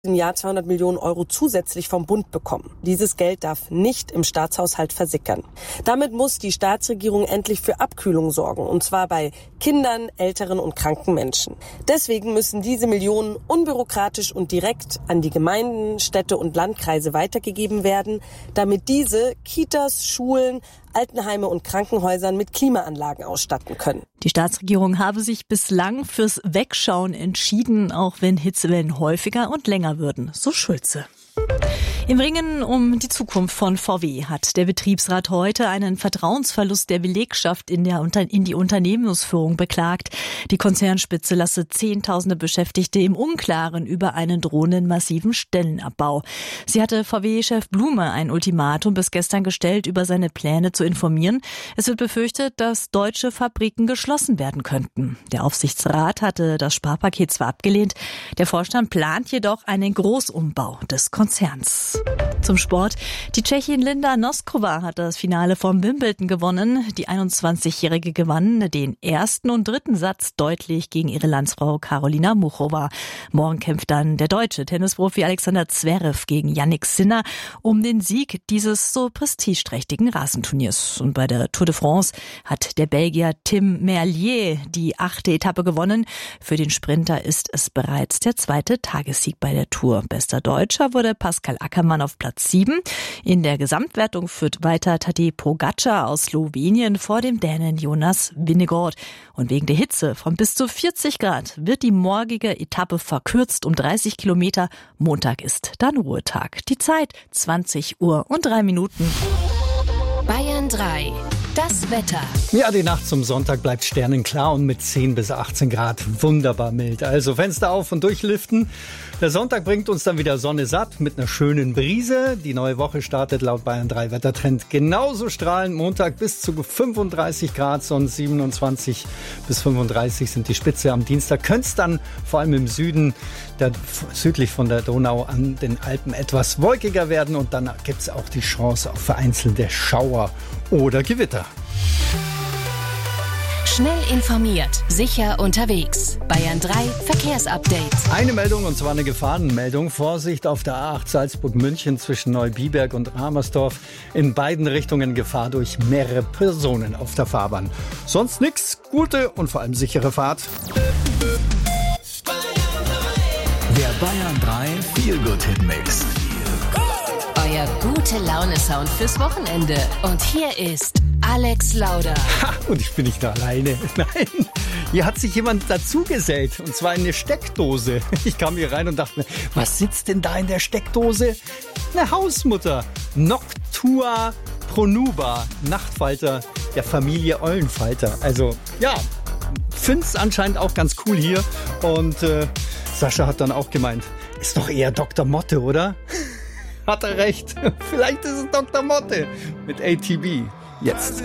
im Jahr 200 Millionen Euro zusätzlich vom Bund bekommen. Dieses Geld darf nicht im Staatshaushalt versickern. Damit muss die Staatsregierung endlich für Abkühlung sorgen, und zwar bei Kindern, älteren und kranken Menschen. Deswegen müssen diese Millionen unbürokratisch und direkt an die Gemeinden, Städte und Landkreise weitergegeben werden, damit diese Kitas, Schulen, Altenheime und Krankenhäusern mit Klimaanlagen ausstatten können. Die Staatsregierung habe sich bislang fürs Wegschauen entschieden, auch wenn Hitzewellen häufiger und länger würden, so Schulze. Im Ringen um die Zukunft von VW hat der Betriebsrat heute einen Vertrauensverlust der Belegschaft in die Unternehmensführung beklagt. Die Konzernspitze lasse Zehntausende Beschäftigte im Unklaren über einen drohenden massiven Stellenabbau. Sie hatte VW-Chef Blume ein Ultimatum bis gestern gestellt, über seine Pläne zu informieren. Es wird befürchtet, dass deutsche Fabriken geschlossen werden könnten. Der Aufsichtsrat hatte das Sparpaket zwar abgelehnt, der Vorstand plant jedoch einen Großumbau des Konzerns. Zum Sport. Die Tschechin Linda Noskova hat das Finale vom Wimbledon gewonnen. Die 21-Jährige gewann den ersten und dritten Satz deutlich gegen ihre Landsfrau Karolina Muchova. Morgen kämpft dann der deutsche Tennisprofi Alexander Zverev gegen Jannik Sinner um den Sieg dieses so prestigeträchtigen Rasenturniers. Und bei der Tour de France hat der Belgier Tim Merlier die 8. Etappe gewonnen. Für den Sprinter ist es bereits der 2. Tagessieg bei der Tour. Bester Deutscher wurde Pascal Ackermann auf Platz 7. In der Gesamtwertung führt weiter Tadej Pogačar aus Slowenien vor dem Dänen Jonas Vingegaard. Und wegen der Hitze von bis zu 40 Grad wird die morgige Etappe verkürzt um 30 Kilometer. Montag ist dann Ruhetag. Die Zeit 20:03 Uhr. Bayern 3. Das Wetter. Ja, die Nacht zum Sonntag bleibt sternenklar und mit 10 bis 18 Grad wunderbar mild. Also Fenster auf und durchlüften. Der Sonntag bringt uns dann wieder Sonne satt mit einer schönen Brise. Die neue Woche startet laut Bayern 3 Wettertrend genauso strahlend. Montag bis zu 35 Grad, sonst 27 bis 35 sind die Spitze. Am Dienstag könnte es dann vor allem im Süden, südlich von der Donau an den Alpen, etwas wolkiger werden. Und dann gibt es auch die Chance auf vereinzelte Schauer oder Gewitter. Schnell informiert, sicher unterwegs. Bayern 3 Verkehrsupdate. Eine Meldung, und zwar eine Gefahrenmeldung. Vorsicht auf der A8 Salzburg-München zwischen Neubiberg und Ramersdorf. In beiden Richtungen Gefahr durch mehrere Personen auf der Fahrbahn. Sonst nichts. Gute und vor allem sichere Fahrt. Der Bayern 3 Feel-Good-Hit-Mix. Euer Gute-Laune-Sound fürs Wochenende. Und hier ist Alex Lauder. Ha, und ich bin nicht alleine. Nein, hier hat sich jemand dazugesellt. Und zwar in eine Steckdose. Ich kam hier rein und dachte mir, was sitzt denn da in der Steckdose? Eine Hausmutter. Noctua pronuba. Nachtfalter der Familie Eulenfalter. Also, ja, find's anscheinend auch ganz cool hier. Und Sascha hat dann auch gemeint, ist doch eher Dr. Motte, oder? Hat er recht. Vielleicht ist es Dr. Motte mit ATB. Jetzt.